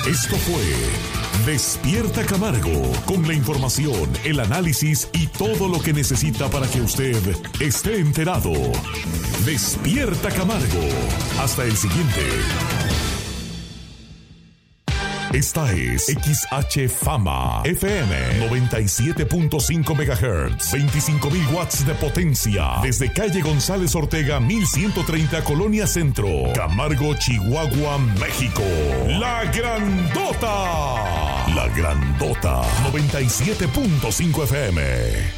Esto fue Despierta Camargo, con la información, el análisis y todo lo que necesita para que usted esté enterado. Despierta Camargo. Hasta el siguiente. Esta es XH Fama FM 97.5 MHz, 25,000 watts de potencia, desde calle González Ortega 1130, Colonia Centro, Camargo, Chihuahua, México. La Grandota. La Grandota 97.5 FM.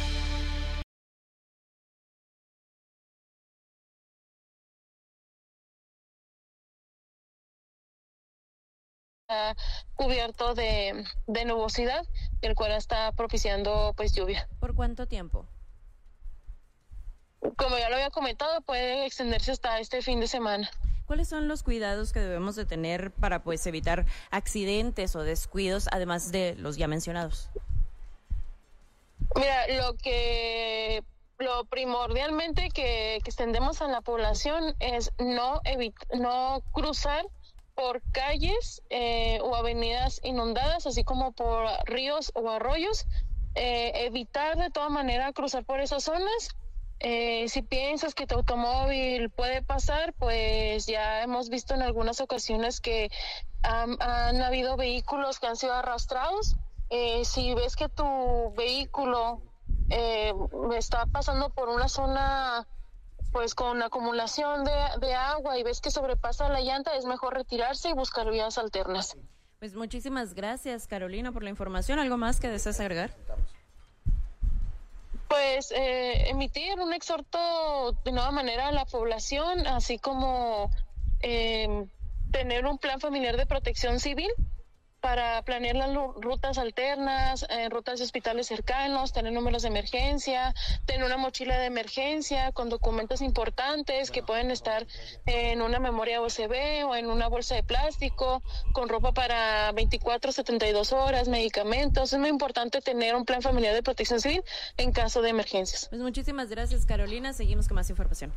Cubierto de nubosidad, el cual está propiciando pues lluvia. ¿Por cuánto tiempo? Como ya lo había comentado, puede extenderse hasta este fin de semana. ¿Cuáles son los cuidados que debemos de tener para pues evitar accidentes o descuidos, además de los ya mencionados? Mira, lo primordialmente que extendemos a la población es no cruzar por calles o avenidas inundadas, así como por ríos o arroyos, evitar de toda manera cruzar por esas zonas. Si piensas que tu automóvil puede pasar, pues ya hemos visto en algunas ocasiones que han habido vehículos que han sido arrastrados. Si ves que tu vehículo está pasando por una zona pues con acumulación de agua y ves que sobrepasa la llanta, es mejor retirarse y buscar vías alternas. Pues muchísimas gracias, Carolina, por la información. ¿Algo más que deseas agregar? Pues emitir un exhorto de nueva manera a la población, así como tener un plan familiar de protección civil para planear las rutas alternas, rutas de hospitales cercanos, tener números de emergencia, tener una mochila de emergencia con documentos importantes que pueden estar en una memoria USB o en una bolsa de plástico, con ropa para 24, 72 horas, medicamentos. Es muy importante tener un plan familiar de protección civil en caso de emergencias. Pues muchísimas gracias, Carolina. Seguimos con más información.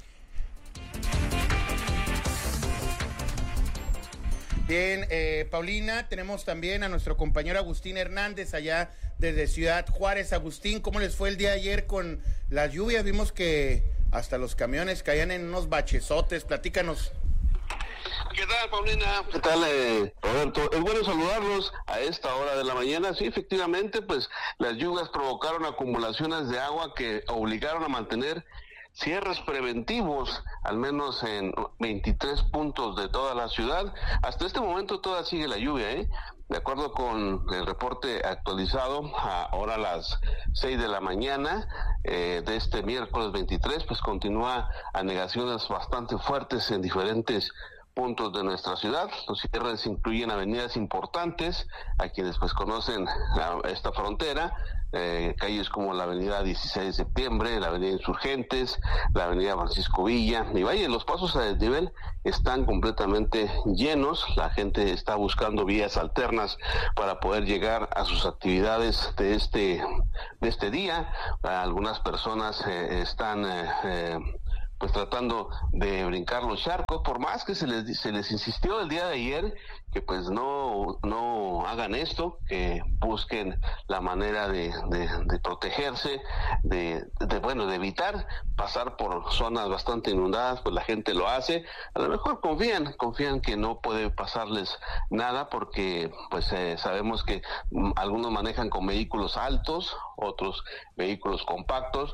Bien, Paulina, tenemos también a nuestro compañero Agustín Hernández allá desde Ciudad Juárez. Agustín, ¿cómo les fue el día de ayer con las lluvias? Vimos que hasta los camiones caían en unos bachezotes. Platícanos. ¿Qué tal, Paulina? ¿Qué tal, Roberto? Es bueno saludarlos a esta hora de la mañana. Sí, efectivamente, pues las lluvias provocaron acumulaciones de agua que obligaron a mantener cierres preventivos, al menos en 23 puntos de toda la ciudad. Hasta este momento todavía sigue la lluvia, De acuerdo con el reporte actualizado, ahora a las 6 de la mañana de este miércoles 23, pues continúa anegaciones bastante fuertes en diferentes puntos de nuestra ciudad. Los cierres incluyen avenidas importantes, a quienes pues conocen esta frontera, calles como la avenida 16 de septiembre, la avenida Insurgentes, la avenida Francisco Villa, y vaya, los pasos a desnivel están completamente llenos. La gente está buscando vías alternas para poder llegar a sus actividades de este día. Algunas personas están pues tratando de brincar los charcos, por más que se les insistió el día de ayer que pues no hagan esto, que busquen la manera de protegerse, de evitar pasar por zonas bastante inundadas. Pues la gente lo hace, a lo mejor confían que no puede pasarles nada, porque pues sabemos que algunos manejan con vehículos altos, otros vehículos compactos,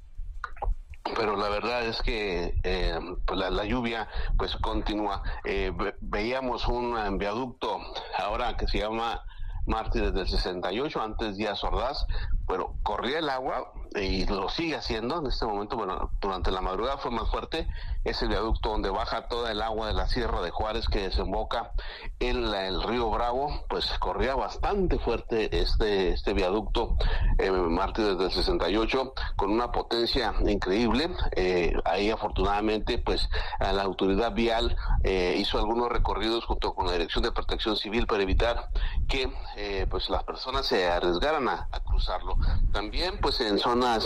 pero la verdad es que pues la lluvia pues continúa. Veíamos un viaducto ahora que se llama Mártires del 68, antes Díaz Ordaz, pero corría el agua y lo sigue haciendo en este momento. Bueno, durante la madrugada fue más fuerte. Es el viaducto donde baja toda el agua de la Sierra de Juárez que desemboca en el río Bravo. Pues corría bastante fuerte este viaducto Mártires del 68, con una potencia increíble. Ahí afortunadamente pues la autoridad vial hizo algunos recorridos junto con la Dirección de Protección Civil para evitar que pues las personas se arriesgaran a cruzarlo. También pues en zonas personas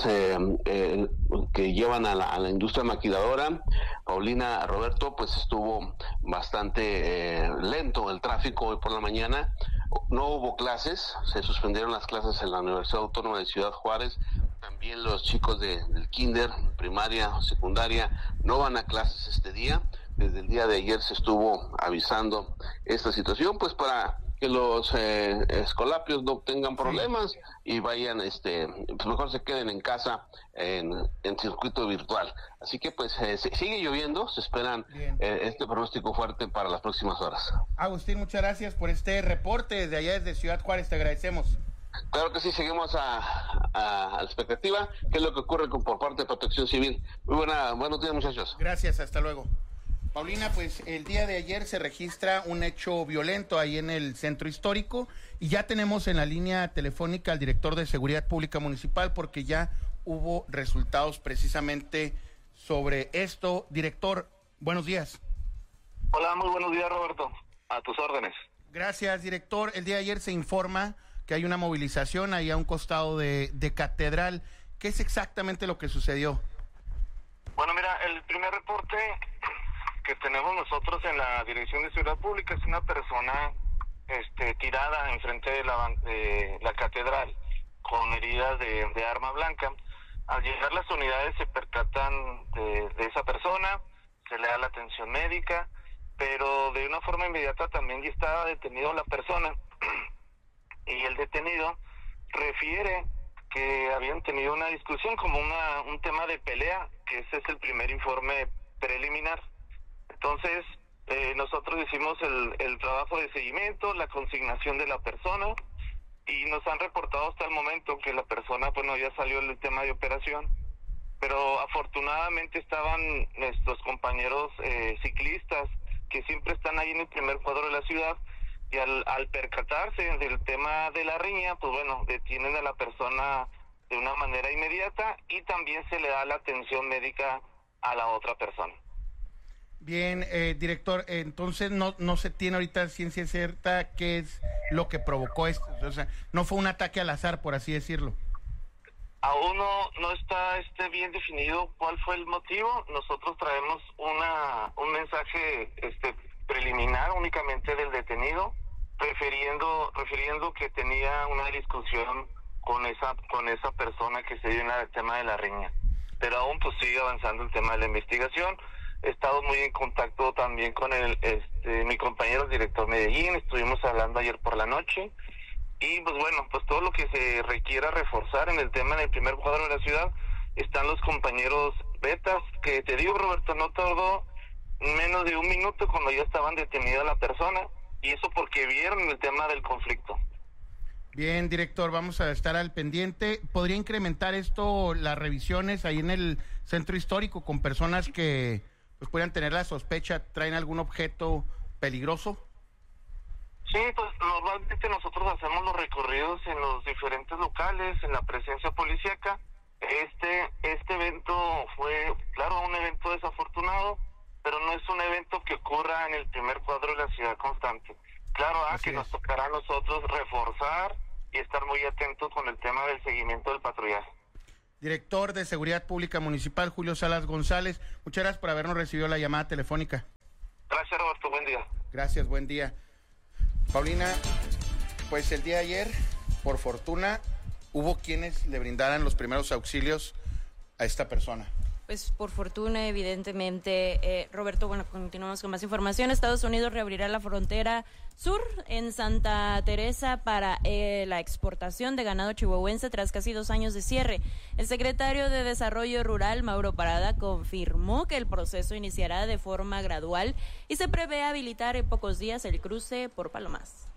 que llevan a la industria maquiladora. Paulina, Roberto, pues estuvo bastante lento el tráfico hoy por la mañana. No hubo clases, se suspendieron las clases en la Universidad Autónoma de Ciudad Juárez. También los chicos del kinder, primaria, secundaria, no van a clases este día. Desde el día de ayer se estuvo avisando esta situación, pues para que los escolapios no tengan problemas y vayan, pues mejor se queden en casa en circuito virtual. Así que pues sigue lloviendo, se esperan este pronóstico fuerte para las próximas horas. Agustín, muchas gracias por este reporte desde allá, desde Ciudad Juárez, te agradecemos. Claro que sí, seguimos a la expectativa, qué es lo que ocurre por parte de Protección Civil. Muy buenos días, muchachos. Gracias, hasta luego. Paulina, pues el día de ayer se registra un hecho violento ahí en el centro histórico y ya tenemos en la línea telefónica al director de Seguridad Pública Municipal porque ya hubo resultados precisamente sobre esto. Director, buenos días. Hola, muy buenos días, Roberto. A tus órdenes. Gracias, director. El día de ayer se informa que hay una movilización ahí a un costado de Catedral. ¿Qué es exactamente lo que sucedió? Bueno, mira, el primer reporte que tenemos nosotros en la Dirección de Seguridad Pública es una persona tirada enfrente de la catedral con heridas de arma blanca. Al llegar las unidades se percatan de esa persona, se le da la atención médica, pero de una forma inmediata también ya estaba detenido la persona y el detenido refiere que habían tenido una discusión como un tema de pelea, que ese es el primer informe preliminar. Entonces, nosotros hicimos el trabajo de seguimiento, la consignación de la persona, y nos han reportado hasta el momento que la persona, bueno, ya salió el tema de operación, pero afortunadamente estaban nuestros compañeros ciclistas, que siempre están ahí en el primer cuadro de la ciudad, y al percatarse del tema de la riña, pues bueno, detienen a la persona de una manera inmediata y también se le da la atención médica a la otra persona. Bien, director, entonces no se tiene ahorita ciencia cierta qué es lo que provocó esto, o sea, no fue un ataque al azar, por así decirlo. Aún no está bien definido cuál fue el motivo. Nosotros traemos un mensaje preliminar únicamente del detenido, refiriendo que tenía una discusión con esa persona que se dio en el tema de la riña. Pero aún pues sigue avanzando el tema de la investigación. He estado muy en contacto también con mi compañero el director Medellín, estuvimos hablando ayer por la noche, y pues bueno, pues todo lo que se requiera reforzar en el tema en el primer cuadro de la ciudad, están los compañeros betas, que te digo, Roberto, no tardó menos de un minuto cuando ya estaban detenida la persona, y eso porque vieron el tema del conflicto. Bien, director, vamos a estar al pendiente. ¿Podría incrementar esto las revisiones ahí en el centro histórico con personas que pues puedan tener la sospecha, traen algún objeto peligroso? Sí, pues normalmente nosotros hacemos los recorridos en los diferentes locales, en la presencia policíaca. Este evento fue, claro, un evento desafortunado, pero no es un evento que ocurra en el primer cuadro de la ciudad constante. Claro, que nos tocará a nosotros reforzar y estar muy atentos con el tema del seguimiento del patrullaje. Director de Seguridad Pública Municipal, Julio Salas González, muchas gracias por habernos recibido la llamada telefónica. Gracias, Roberto, buen día. Gracias, buen día. Paulina, pues el día de ayer, por fortuna, hubo quienes le brindaran los primeros auxilios a esta persona. Pues por fortuna, evidentemente. Roberto, bueno, continuamos con más información. Estados Unidos reabrirá la frontera sur en Santa Teresa para la exportación de ganado chihuahuense tras casi 2 años de cierre. El secretario de Desarrollo Rural, Mauro Parada, confirmó que el proceso iniciará de forma gradual y se prevé habilitar en pocos días el cruce por Palomas.